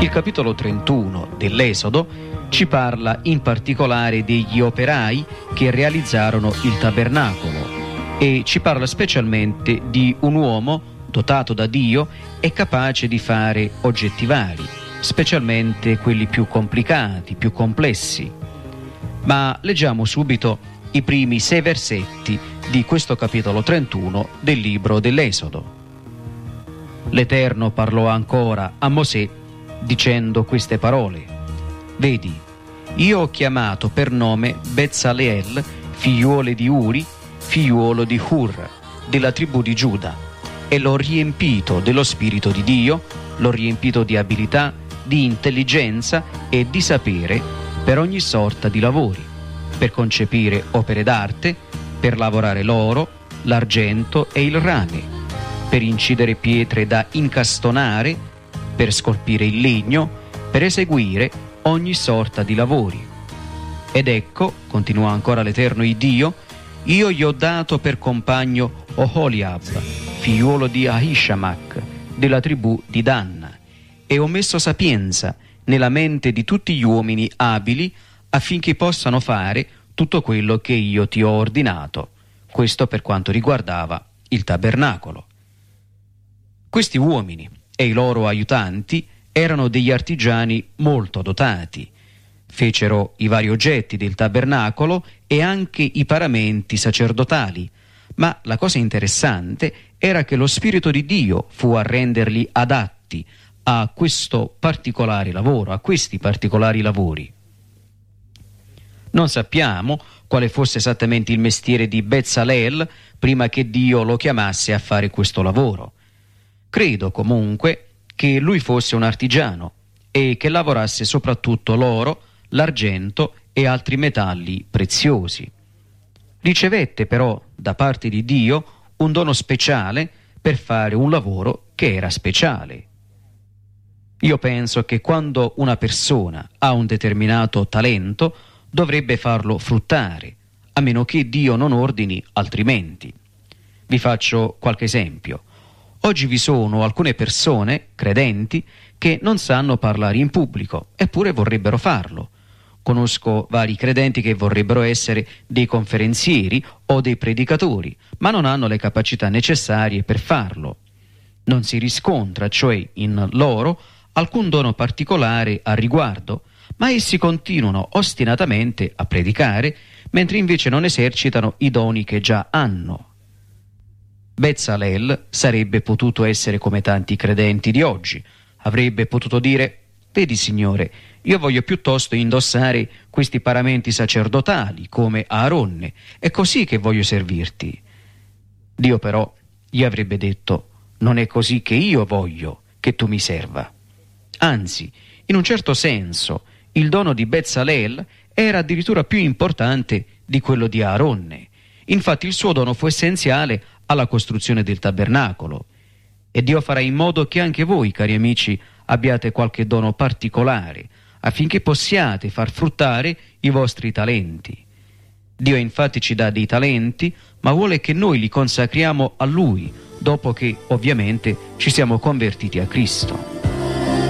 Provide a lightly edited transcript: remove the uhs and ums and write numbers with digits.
Il capitolo 31 dell'Esodo ci parla in particolare degli operai che realizzarono il tabernacolo e ci parla specialmente di un uomo dotato da Dio e capace di fare oggetti vari, specialmente quelli più complicati, più complessi. Ma leggiamo subito i primi 6 versetti di questo capitolo 31 del libro dell'Esodo. L'Eterno parlò ancora a Mosè dicendo queste parole: Vedi, io ho chiamato per nome Betzaleel, figliuolo di Uri, figliuolo di Hur, della tribù di Giuda, e l'ho riempito dello Spirito di Dio, l'ho riempito di abilità, di intelligenza e di sapere per ogni sorta di lavori, per concepire opere d'arte, per lavorare l'oro, l'argento e il rame, per incidere pietre da incastonare, per scolpire il legno, per eseguire ogni sorta di lavori. Ed ecco, continuò ancora l'Eterno Iddio, io gli ho dato per compagno Oholiab, figliuolo di Ahishamak, della tribù di Dan, e ho messo sapienza nella mente di tutti gli uomini abili affinché possano fare tutto quello che io ti ho ordinato. Questo per quanto riguardava il tabernacolo. Questi uomini e i loro aiutanti erano degli artigiani molto dotati. Fecero i vari oggetti del tabernacolo e anche i paramenti sacerdotali, ma la cosa interessante era che lo Spirito di Dio fu a renderli adatti a questo particolare lavoro, a questi particolari lavori. Non sappiamo quale fosse esattamente il mestiere di Betzaleel prima che Dio lo chiamasse a fare questo lavoro. Credo comunque che lui fosse un artigiano e che lavorasse soprattutto l'oro, l'argento e altri metalli preziosi. Ricevette però da parte di Dio un dono speciale per fare un lavoro che era speciale. Io penso che quando una persona ha un determinato talento dovrebbe farlo fruttare, a meno che Dio non ordini altrimenti. Vi faccio qualche esempio. Oggi vi sono alcune persone, credenti, che non sanno parlare in pubblico, eppure vorrebbero farlo. Conosco vari credenti che vorrebbero essere dei conferenzieri o dei predicatori, ma non hanno le capacità necessarie per farlo. Non si riscontra, cioè, in loro alcun dono particolare al riguardo, ma essi continuano ostinatamente a predicare, mentre invece non esercitano i doni che già hanno. Betzaleel sarebbe potuto essere come tanti credenti di oggi. Avrebbe potuto dire: vedi, Signore, io voglio piuttosto indossare questi paramenti sacerdotali come Aaronne, è così che voglio servirti. Dio però gli avrebbe detto: non è così che io voglio che tu mi serva. Anzi, in un certo senso, il dono di Betzaleel era addirittura più importante di quello di Aaronne. Infatti il suo dono fu essenziale alla costruzione del tabernacolo. E Dio farà in modo che anche voi, cari amici, abbiate qualche dono particolare, affinché possiate far fruttare i vostri talenti. Dio infatti ci dà dei talenti, ma vuole che noi li consacriamo a Lui, dopo che ovviamente ci siamo convertiti a Cristo.